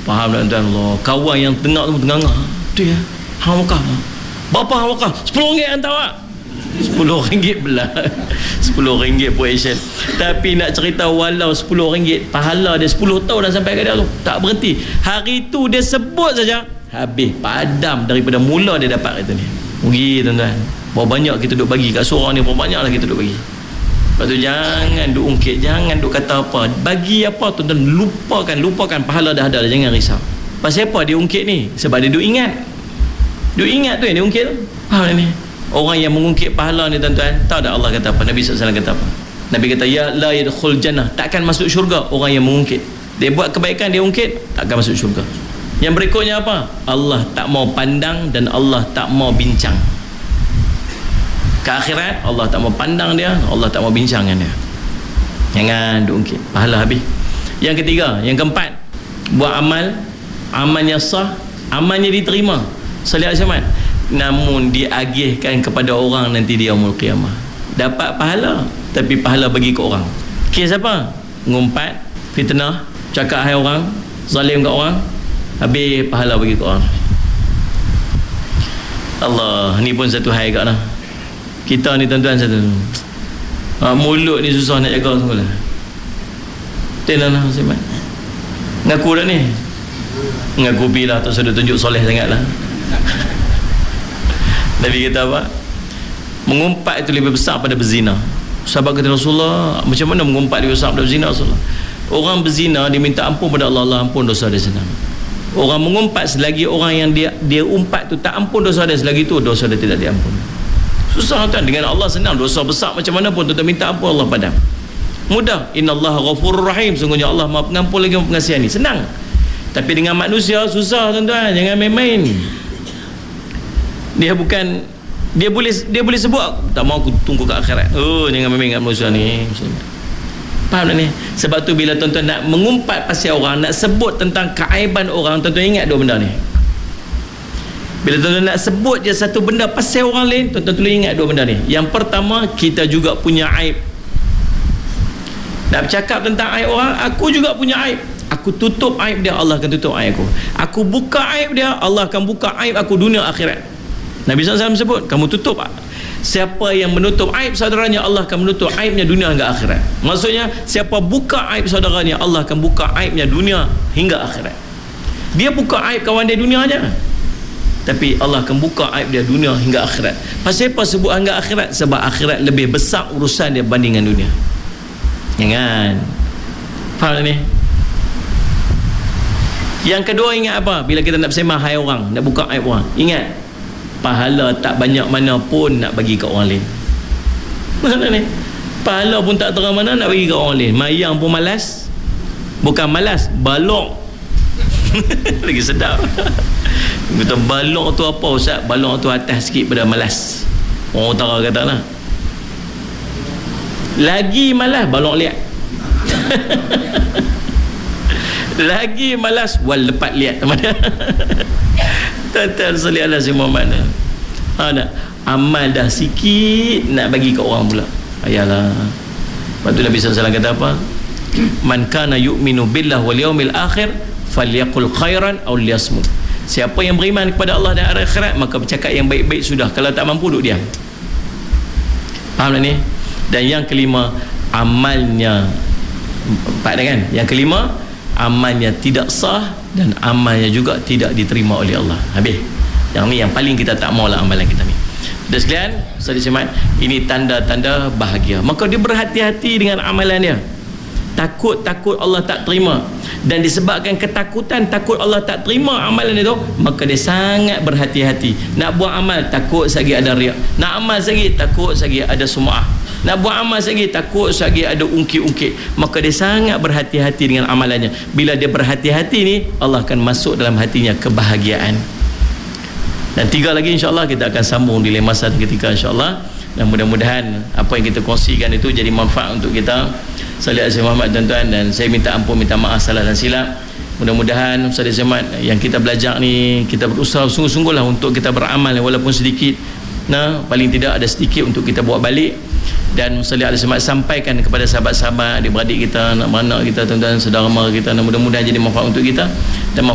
Faham tak tuan Allah? Kawan yang tengok tu tengah tu ya. Hang wakaf. Berapa hang wakaf? RM10 hantar awak. RM10 belah. RM10 pun action. Tapi nak cerita walau RM10, pahala dia 10 tahun dah sampai ke dia tu. Tak berhenti. Hari tu dia sebut saja, habis padam daripada mula dia dapat kata ni. Rugi tuan-tuan. Berapa banyak kita duk bagi kat seorang ni, berapa banyaklah kita duk bagi. Lepas tu jangan duk ungkit, jangan duk kata apa. Bagi apa tuan-tuan, lupakan pahala dah ada, jangan risau. Pasal apa dia ungkit ni? Sebab dia duk ingat. Duk ingat tu yang dia ungkit tu. Faham ni? Orang yang mengungkit pahala ni tuan-tuan, tahu tak Allah kata apa? Nabi SAW kata apa? Nabi kata ya la yadkhul jannah, takkan masuk syurga orang yang mengungkit. Dia buat kebaikan, dia ungkit, takkan masuk syurga. Yang berikutnya apa? Allah tak mau pandang dan Allah tak mau bincang. Ke akhirat Allah tak mau pandang dia, Allah tak mau bincang dengan dia. Jangan diungkit, pahala habis. Yang ketiga, yang keempat, buat amalnya sah, amalnya diterima. Salih al-Samad, namun diagihkan kepada orang nanti di yaumul qiyamah. Dapat pahala, tapi pahala bagi ke orang. Kes apa? Ngumpat, fitnah, cakap hai orang, zalim kat orang, habis pahala bagi ke orang. Allah, ni pun satu hai kat dah. Kita ni tuan-tuan satu, mulut ni susah nak jaga semula. Tengok lah Simad, ngaku dah ni, ngaku bila tak sudah tunjuk soleh sangat lah. Nabi kata apa? Mengumpat itu lebih besar pada berzina. Sahabat kata Rasulullah, macam mana mengumpat lebih besar pada berzina Rasulullah? Orang berzina dia minta ampun pada Allah, Allah ampun dosa dia senang. Orang mengumpat, selagi orang yang dia umpat tu tak ampun dosa dia, selagi tu dosa dia tidak diampun. Susah tuan, dengan Allah senang. Dosa besar macam mana pun tuan minta ampun Allah padam. Mudah. Innallaha ghafurur rahim, sungguhnya Allah Maha Pengampun lagi Maha Pengasihani. Senang. Tapi dengan manusia susah tuan-tuan, jangan main-main. Dia boleh sebut tak mau aku tunggu ke akhirat. Oh, jangan main-main dengan manusia ni. Faham tak ni? Sebab tu bila tuan-tuan nak mengumpat pasal orang, nak sebut tentang keaiban orang, tuan-tuan ingat dua benda ni. Bila tuan-tuan nak sebut je satu benda pasal orang lain, tuan-tuan tulis ingat dua benda ni. Yang pertama, kita juga punya aib. Nak bercakap tentang aib orang, aku juga punya aib. Aku tutup aib dia, Allah akan tutup aib aku. Aku buka aib dia, Allah akan buka aib aku dunia akhirat. Nabi SAW sebut, kamu tutup. Siapa yang menutup aib saudaranya, Allah akan menutup aibnya dunia hingga akhirat. Maksudnya, siapa buka aib saudaranya, Allah akan buka aibnya dunia hingga akhirat. Dia buka aib kawan dia dunia aja, tapi Allah akan buka aib dia dunia hingga akhirat. Pasal apa sebut hingga akhirat? Sebab akhirat lebih besar urusan dia bandingkan dunia. Jangan. Faham ni? Yang kedua, ingat apa? Bila kita nak bersemah hai orang, nak buka aib orang, ingat, pahala tak banyak mana pun nak bagi ke orang lain. Mana ni? Pahala pun tak terang mana nak bagi ke orang lain. Mayang pun malas. Bukan malas, balok. Lagi sedap. Kata balok tu apa Ustaz? Balok tu atas sikit pada malas. Orang utara kata lah. Lagi malas, balok liat. Lagi malas, wal lepat liat. Tuan-tuan salih ala si Muhammad. Amal dah sikit nak bagi ke orang pula. Ayalah. Lepas tu Nabi SAW kata apa? Man kana yu'minu billah wal yaumil akhir falyaqul khairan aw liyasmut. Siapa yang beriman kepada Allah dan akhirat, maka bercakap yang baik-baik sudah. Kalau tak mampu, duduk diam. Faham tak ni? Dan yang kelima, amalnya, empat dah kan? Yang kelima, amalnya tidak sah dan amalnya juga tidak diterima oleh Allah. Habis. Yang ni yang paling kita tak maulah amalan kita ni. Dan sekalian, Ustaz Simat, ini tanda-tanda bahagia. Maka dia berhati-hati dengan amalan dia. Takut Allah tak terima, dan disebabkan ketakutan takut Allah tak terima amalan itu, maka dia sangat berhati-hati. Nak buat amal takut sagi ada riak, nak amal sagi takut sagi ada sum'ah, nak buat amal sagi takut sagi ada ungkit-ungkit. Maka dia sangat berhati-hati dengan amalannya. Bila dia berhati-hati ni, Allah akan masuk dalam hatinya kebahagiaan. Dan tiga lagi insya-Allah kita akan sambung di lain masa ketika insya-Allah. Dan mudah-mudahan apa yang kita kongsikan itu jadi manfaat untuk kita. Salih Azim Muhammad tuan-tuan, dan saya minta ampun, minta maaf salah dan silap. Mudah-mudahan Ustaz Azimad yang kita belajar ni, kita berusaha sungguh-sungguhlah untuk kita beramal walaupun sedikit. Nah, paling tidak ada sedikit untuk kita buat balik. Dan Salih Azimad sampaikan kepada sahabat-sahabat, adik-beradik kita, anak-anak kita, tuan-tuan, saudara mara kita. Mudah-mudahan jadi manfaat untuk kita dan